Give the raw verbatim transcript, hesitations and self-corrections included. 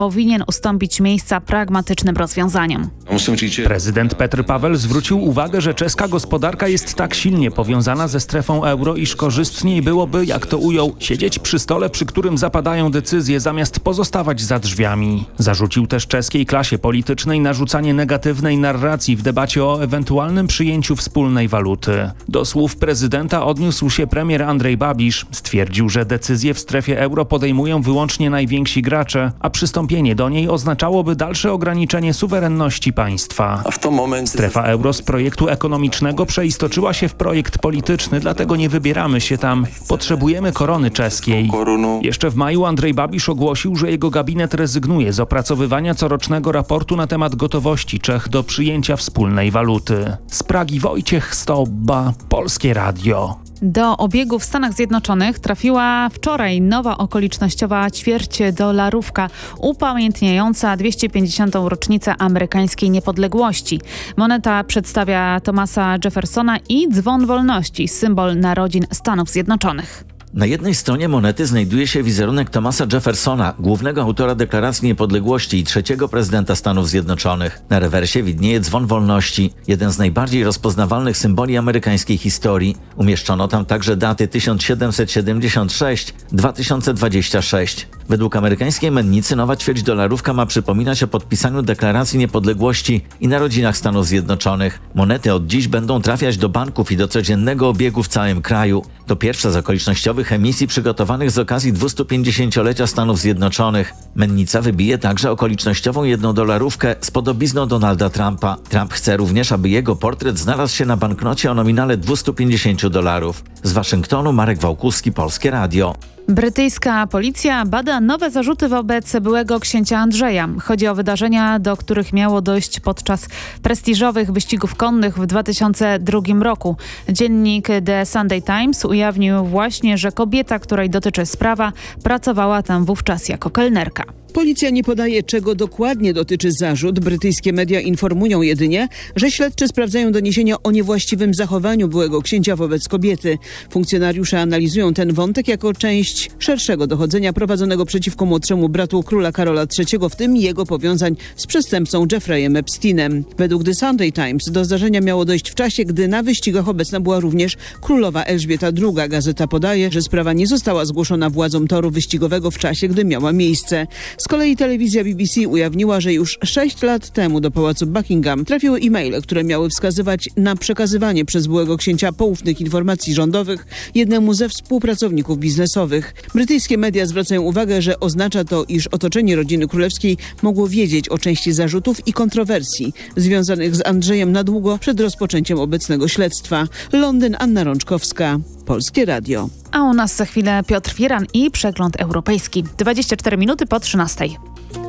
powinien ustąpić miejsca pragmatycznym rozwiązaniom. Prezydent Petr Paweł zwrócił uwagę, że czeska gospodarka jest tak silnie powiązana ze strefą euro, iż korzystniej byłoby, jak to ujął, siedzieć przy stole, przy którym zapadają decyzje, zamiast pozostawać za drzwiami. Zarzucił też czeskiej klasie politycznej narzucanie negatywnej narracji w debacie o ewentualnym przyjęciu wspólnej waluty. Do słów prezydenta odniósł się premier Andrej Babiš. Stwierdził, że decyzje w strefie euro podejmują wyłącznie najwięksi gracze, a przystąpienie do niej oznaczałoby dalsze ograniczenie suwerenności państwa. Strefa euro z projektu ekonomicznego przeistoczyła się w projekt polityczny, dlatego nie wybieramy się tam. Potrzebujemy korony czeskiej. Jeszcze w maju Andrej Babiš ogłosił, że jego gabinet rezygnuje z opracowywania corocznego raportu na temat gotowości Czech do przyjęcia wspólnej waluty. Z Pragi Wojciech Stobba, Polskie Radio. Do obiegu w Stanach Zjednoczonych trafiła wczoraj nowa okolicznościowa ćwierćdolarówka upamiętniająca dwieście pięćdziesiątą rocznicę amerykańskiej niepodległości. Moneta przedstawia Thomasa Jeffersona i dzwon wolności, symbol narodzin Stanów Zjednoczonych. Na jednej stronie monety znajduje się wizerunek Thomasa Jeffersona, głównego autora Deklaracji Niepodległości i trzeciego prezydenta Stanów Zjednoczonych. Na rewersie widnieje dzwon wolności, jeden z najbardziej rozpoznawalnych symboli amerykańskiej historii. Umieszczono tam także daty tysiąc siedemset siedemdziesiąt sześć do dwa tysiące dwudziestego szóstego. Według amerykańskiej mennicy nowa ćwierćdolarówka ma przypominać o podpisaniu Deklaracji Niepodległości i narodzinach Stanów Zjednoczonych. Monety od dziś będą trafiać do banków i do codziennego obiegu w całym kraju. To pierwsza z okolicznościowych emisji przygotowanych z okazji dwustupięćdziesięciolecia Stanów Zjednoczonych. Mennica wybije także okolicznościową jednodolarówkę z podobizną Donalda Trumpa. Trump chce również, aby jego portret znalazł się na banknocie o nominale dwieście pięćdziesiąt dolarów. Z Waszyngtonu Marek Wałkuski, Polskie Radio. Brytyjska policja bada nowe zarzuty wobec byłego księcia Andrzeja. Chodzi o wydarzenia, do których miało dojść podczas prestiżowych wyścigów konnych w dwa tysiące drugim roku. Dziennik The Sunday Times ujawnił właśnie, że kobieta, której dotyczy sprawa, pracowała tam wówczas jako kelnerka. Policja nie podaje, czego dokładnie dotyczy zarzut. Brytyjskie media informują jedynie, że śledczy sprawdzają doniesienia o niewłaściwym zachowaniu byłego księcia wobec kobiety. Funkcjonariusze analizują ten wątek jako część szerszego dochodzenia prowadzonego przeciwko młodszemu bratu króla Karola trzeciego, w tym jego powiązań z przestępcą Jeffreyem Epsteinem. Według The Sunday Times do zdarzenia miało dojść w czasie, gdy na wyścigach obecna była również królowa Elżbieta druga. Gazeta podaje, że sprawa nie została zgłoszona władzom toru wyścigowego w czasie, gdy miała miejsce. Z kolei telewizja B B C ujawniła, że już sześć lat temu do pałacu Buckingham trafiły e-maile, które miały wskazywać na przekazywanie przez byłego księcia poufnych informacji rządowych jednemu ze współpracowników biznesowych. Brytyjskie media zwracają uwagę, że oznacza to, iż otoczenie rodziny królewskiej mogło wiedzieć o części zarzutów i kontrowersji związanych z Andrzejem na długo przed rozpoczęciem obecnego śledztwa. Londyn, Anna Rączkowska, Polskie Radio. A u nas za chwilę Piotr Firan i przegląd europejski. dwadzieścia cztery minuty po trzynastej.